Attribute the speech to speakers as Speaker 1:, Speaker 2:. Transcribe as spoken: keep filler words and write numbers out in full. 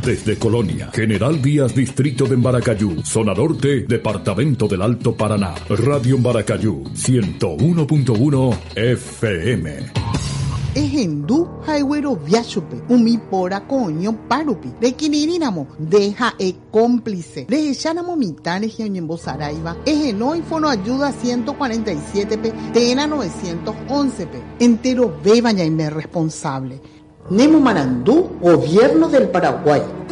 Speaker 1: Desde Colonia, General Díaz, Distrito de Embaracayú, Zona Norte, Departamento del Alto Paraná. Radio Embaracayú, ciento uno punto uno F M.
Speaker 2: Ejendu Highway Viachupe, Umi Pora Coño Parupi, de Quinirinamo, deja e cómplice, de Echanamo Mitanes y Oñembo Saraiva, Ejenoi Fono Ayuda ciento cuarenta y siete P, Tena novecientos once P, entero bebaña y me responsable.
Speaker 3: Nemo Manandú, Gobierno del Paraguay.